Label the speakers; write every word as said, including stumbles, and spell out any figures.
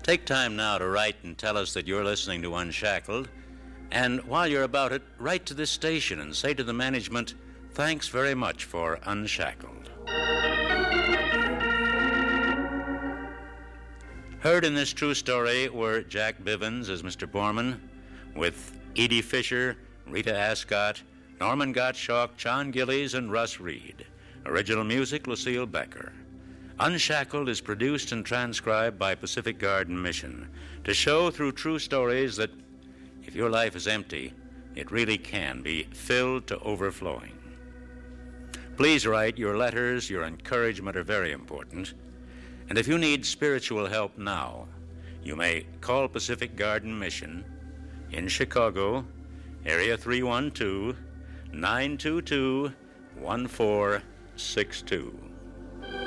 Speaker 1: Take time now to write and tell us that you're listening to Unshackled. And while you're about it, write to this station and say to the management, thanks very much for Unshackled. Heard in this true story were Jack Bivens as Mister Borman, with Edie Fisher, Rita Ascott, Norman Gottschalk, John Gillies, and Russ Reed. Original music, Lucille Becker. Unshackled is produced and transcribed by Pacific Garden Mission to show through true stories that if your life is empty, it really can be filled to overflowing. Please write. Your letters, your encouragement are very important. And if you need spiritual help now, you may call Pacific Garden Mission in Chicago, area three one two, nine two two, one four six two.